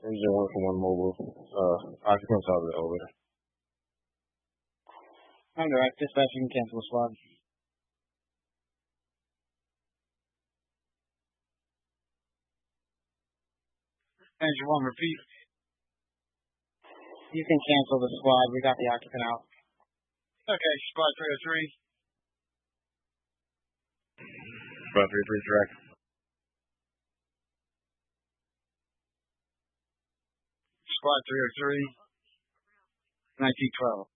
Engine 1 for 1 mobile. Occupants out of the over. I'm direct. Dispatch, you can cancel the squad. Engine 1, repeat. You can cancel the squad. We got the occupant out. Okay, squad 303. Squad 303 direct. Squad 303. 1912.